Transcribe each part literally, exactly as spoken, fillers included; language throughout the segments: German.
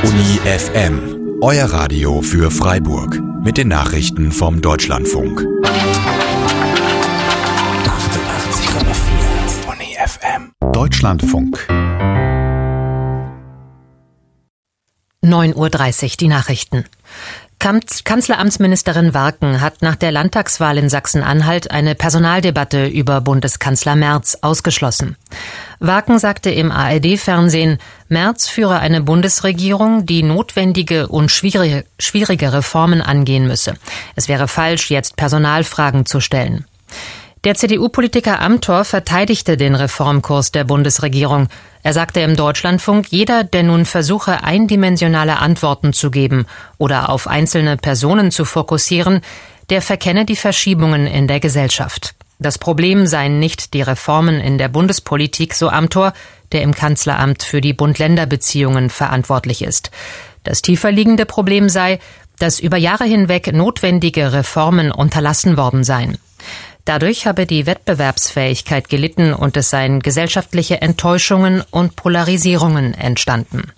Uni F M, euer Radio für Freiburg mit den Nachrichten vom Deutschlandfunk. achtundachtzig Komma vier Uni F M. Deutschlandfunk. neun Uhr dreißig, die Nachrichten. Kanzleramtsministerin Warken hat nach der Landtagswahl in Sachsen-Anhalt eine Personaldebatte über Bundeskanzler Merz ausgeschlossen. Warken sagte im A R D-Fernsehen, Merz führe eine Bundesregierung, die notwendige und schwierige, schwierige Reformen angehen müsse. Es wäre falsch, jetzt Personalfragen zu stellen. Der C D U-Politiker Amthor verteidigte den Reformkurs der Bundesregierung. Er sagte im Deutschlandfunk, jeder, der nun versuche, eindimensionale Antworten zu geben oder auf einzelne Personen zu fokussieren, der verkenne die Verschiebungen in der Gesellschaft. Das Problem seien nicht die Reformen in der Bundespolitik, so Amthor, der im Kanzleramt für die Bund-Länder-Beziehungen verantwortlich ist. Das tiefer liegende Problem sei, dass über Jahre hinweg notwendige Reformen unterlassen worden seien. Dadurch habe die Wettbewerbsfähigkeit gelitten und es seien gesellschaftliche Enttäuschungen und Polarisierungen entstanden.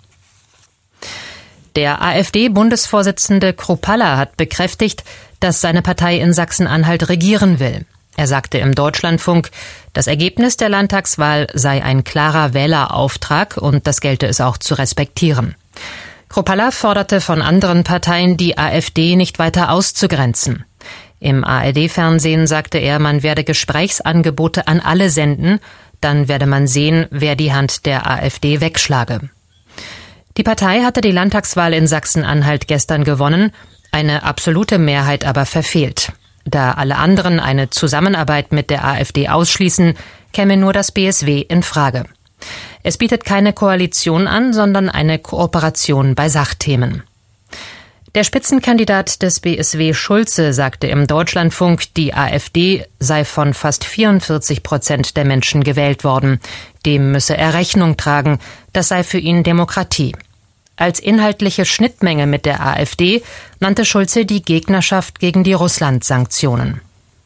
Der AfD-Bundesvorsitzende Kruppalla hat bekräftigt, dass seine Partei in Sachsen-Anhalt regieren will. Er sagte im Deutschlandfunk, das Ergebnis der Landtagswahl sei ein klarer Wählerauftrag und das gelte es auch zu respektieren. Kruppalla forderte von anderen Parteien, die AfD nicht weiter auszugrenzen. Im A R D-Fernsehen sagte er, man werde Gesprächsangebote an alle senden, dann werde man sehen, wer die Hand der AfD wegschlage. Die Partei hatte die Landtagswahl in Sachsen-Anhalt gestern gewonnen, eine absolute Mehrheit aber verfehlt. Da alle anderen eine Zusammenarbeit mit der AfD ausschließen, käme nur das B S W in Frage. Es bietet keine Koalition an, sondern eine Kooperation bei Sachthemen. Der Spitzenkandidat des B S W, Schulze, sagte im Deutschlandfunk, die AfD sei von fast vierundvierzig Prozent der Menschen gewählt worden. Dem müsse er Rechnung tragen. Das sei für ihn Demokratie. Als inhaltliche Schnittmenge mit der AfD nannte Schulze die Gegnerschaft gegen die Russland-Sanktionen.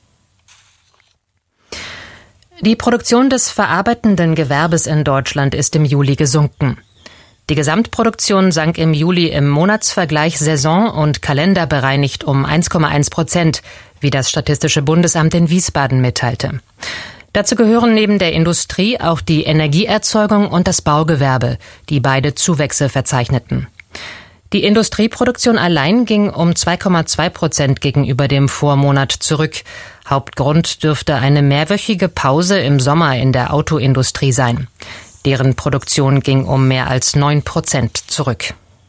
Die Produktion des verarbeitenden Gewerbes in Deutschland ist im Juli gesunken. Die Gesamtproduktion sank im Juli im Monatsvergleich saison- und kalenderbereinigt um eins Komma eins Prozent, wie das Statistische Bundesamt in Wiesbaden mitteilte. Dazu gehören neben der Industrie auch die Energieerzeugung und das Baugewerbe, die beide Zuwächse verzeichneten. Die Industrieproduktion allein ging um zwei Komma zwei Prozent gegenüber dem Vormonat zurück. Hauptgrund dürfte eine mehrwöchige Pause im Sommer in der Autoindustrie sein. Deren Produktion ging um mehr als neun Prozent zurück.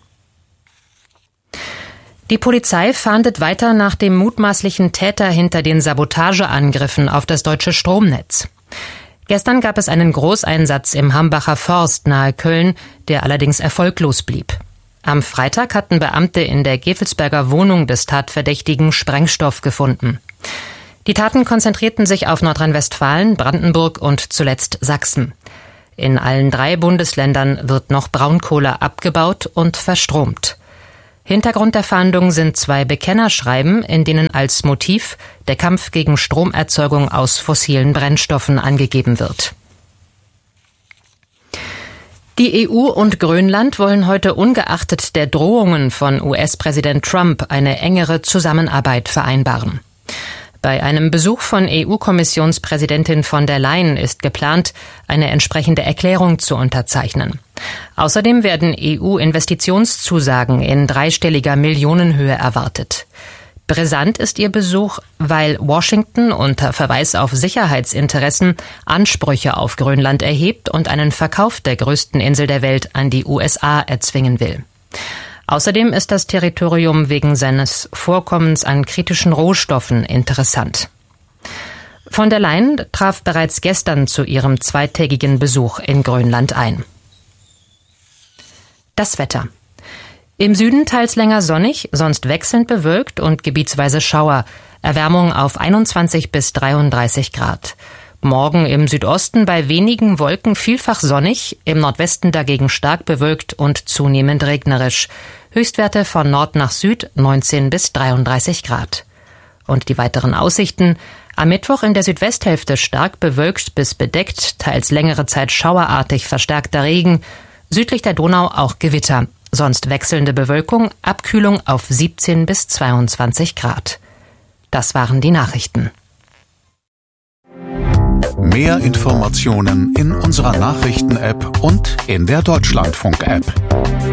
Die Polizei fahndet weiter nach dem mutmaßlichen Täter hinter den Sabotageangriffen auf das deutsche Stromnetz. Gestern gab es einen Großeinsatz im Hambacher Forst nahe Köln, der allerdings erfolglos blieb. Am Freitag hatten Beamte in der Gevelsberger Wohnung des Tatverdächtigen Sprengstoff gefunden. Die Taten konzentrierten sich auf Nordrhein-Westfalen, Brandenburg und zuletzt Sachsen. In allen drei Bundesländern wird noch Braunkohle abgebaut und verstromt. Hintergrund der Fahndung sind zwei Bekennerschreiben, in denen als Motiv der Kampf gegen Stromerzeugung aus fossilen Brennstoffen angegeben wird. Die E U und Grönland wollen heute ungeachtet der Drohungen von U S-Präsident Trump eine engere Zusammenarbeit vereinbaren. Bei einem Besuch von E U-Kommissionspräsidentin von der Leyen ist geplant, eine entsprechende Erklärung zu unterzeichnen. Außerdem werden E U-Investitionszusagen in dreistelliger Millionenhöhe erwartet. Brisant ist ihr Besuch, weil Washington unter Verweis auf Sicherheitsinteressen Ansprüche auf Grönland erhebt und einen Verkauf der größten Insel der Welt an die U S A erzwingen will. Außerdem ist das Territorium wegen seines Vorkommens an kritischen Rohstoffen interessant. Von der Leyen traf bereits gestern zu ihrem zweitägigen Besuch in Grönland ein. Das Wetter. Im Süden teils länger sonnig, sonst wechselnd bewölkt und gebietsweise Schauer. Erwärmung auf einundzwanzig bis dreiunddreißig Grad. Morgen im Südosten bei wenigen Wolken vielfach sonnig, im Nordwesten dagegen stark bewölkt und zunehmend regnerisch. Höchstwerte von Nord nach Süd neunzehn bis dreiunddreißig Grad. Und die weiteren Aussichten: am Mittwoch in der Südwesthälfte stark bewölkt bis bedeckt, teils längere Zeit schauerartig verstärkter Regen, südlich der Donau auch Gewitter. sonst wechselnde Bewölkung, Abkühlung auf siebzehn bis zweiundzwanzig Grad. Das waren die Nachrichten. Mehr Informationen in unserer Nachrichten-App und in der Deutschlandfunk-App.